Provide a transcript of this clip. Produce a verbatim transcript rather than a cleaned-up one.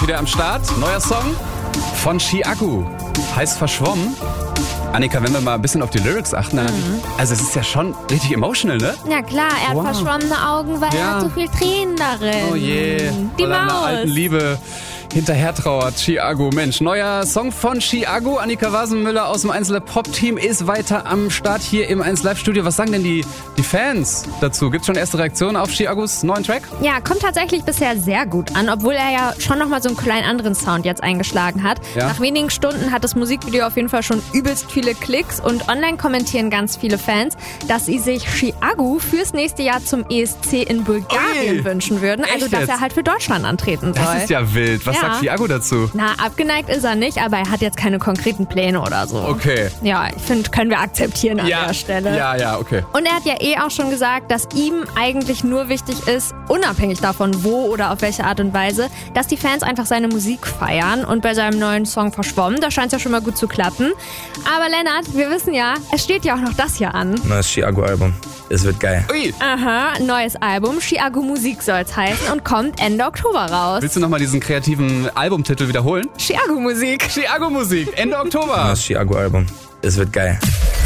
wieder am Start. Neuer Song von Chiago. Heißt Verschwommen. Annika, wenn wir mal ein bisschen auf die Lyrics achten, dann mhm. also es ist ja schon richtig emotional, ne? Ja klar, er hat wow. verschwommene Augen, weil ja. er hat so viel Tränen darin. Oh je, die weil er Maus. einer alten Liebe hinterher trauert. Chiago, Mensch, neuer Song von Chiago. Annika Wasenmüller aus dem eins Live Pop-Team ist weiter am Start hier im eins Live Studio. Was sagen denn die, die Fans dazu? Gibt's schon erste Reaktionen auf Chiagos neuen Track? Ja, kommt tatsächlich bisher sehr gut an, obwohl er ja schon nochmal so einen kleinen anderen Sound jetzt eingeschlagen hat. Ja. Nach wenigen Stunden hat das Musikvideo auf jeden Fall schon übelst viele Klicks und online kommentieren ganz viele Fans, dass sie sich Chiago fürs nächste Jahr zum E S C in Bulgarien Ui. wünschen würden. Also, Echt dass jetzt? er halt für Deutschland antreten soll. Das ist ja wild. Was ja. sagt Chiago dazu? Na, abgeneigt ist er nicht, aber er hat jetzt keine konkreten Pläne oder so. Okay. Ja, ich finde, können wir akzeptieren an ja. der Stelle. Ja, ja, okay. Und er hat ja eh auch schon gesagt, dass ihm eigentlich nur wichtig ist, unabhängig davon, wo oder auf welche Art und Weise, dass die Fans einfach seine Musik feiern. Und bei seinem neuen Song Verschwommen, da scheint es ja schon mal gut zu klappen. Aber Lennart, wir wissen ja, es steht ja auch noch das hier an. Neues Chiago-Album. Es wird geil. Ui. Aha, neues Album, Chiago Musik soll's heißen und kommt Ende Oktober raus. Willst du nochmal diesen kreativen Albumtitel wiederholen? Chiago Musik. Chiago Musik, Ende Oktober. Neues Chiago-Album. Es wird geil.